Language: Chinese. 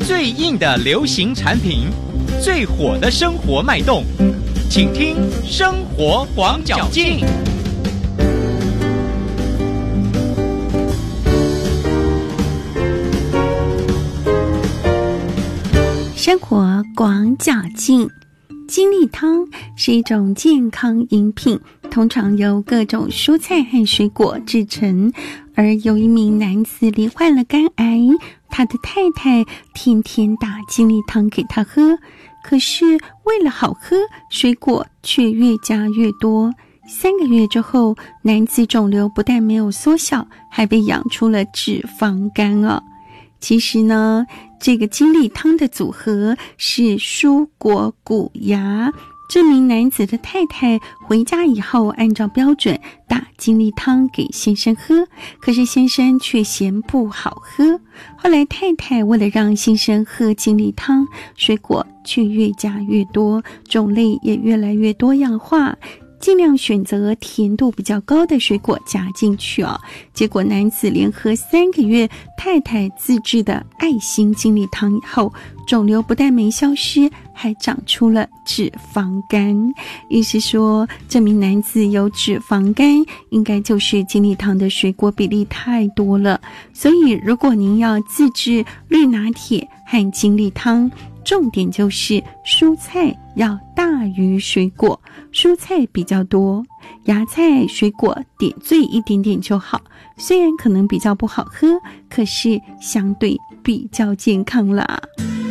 最硬的流行产品，最火的生活脉动，请听生活广角镜。 生活广角镜，精力汤是一种健康饮品，通常由各种蔬菜和水果制成。而有一名男子罹患了肝癌，他的太太天天打精力汤给他喝，可是为了好喝，水果却越加越多。3个月之后，男子肿瘤不但没有缩小，还被养出了脂肪肝啊。其实呢，这个精力汤的组合是蔬果谷芽。这名男子的太太回家以后，按照标准打精力汤给先生喝，可是先生却嫌不好喝。后来太太为了让先生喝精力汤，水果却越加越多，种类也越来越多样化，尽量选择甜度比较高的水果加进去哦。结果男子连喝3个月太太自制的爱心精力汤以后，肿瘤不但没消失，还长出了脂肪肝。意思说，这名男子有脂肪肝，应该就是精力汤的水果比例太多了。所以如果您要自制绿拿铁和精力汤，重点就是蔬菜要大于水果，蔬菜比较多，芽菜水果点缀一点点就好。虽然可能比较不好喝，可是相对比较健康啦。